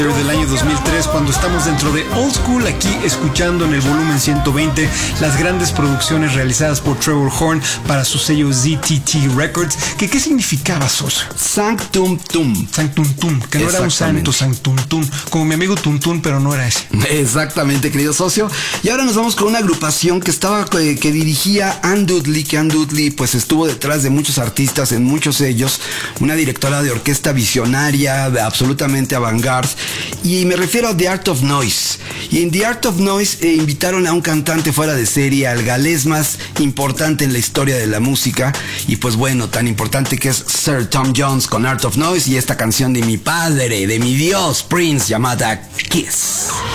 Del año 2003, cuando estamos dentro de Old School, aquí escuchando en el volumen 120 las grandes producciones realizadas por Trevor Horn para su sello ZTT Records. ¿Qué significaba, Soso? Sanctum Tum. Sanctum Tum, que no era un santo, Sanctum Tum, como mi amigo Tuntún, pero no era ese. Exactamente, querido socio. Y ahora nos vamos con una agrupación que dirigía Ann Dudley, que Ann Dudley pues estuvo detrás de muchos artistas en muchos sellos, una directora de orquesta visionaria, absolutamente avant-garde. Y me refiero a The Art of Noise. Y en The Art of Noise invitaron a un cantante fuera de serie, al galés más importante en la historia de la música. Y pues bueno, tan importante que es Sir Tom Jones con Art of Noise y esta canción de mi padre, de mi Dios, Prince, llamada Kiss.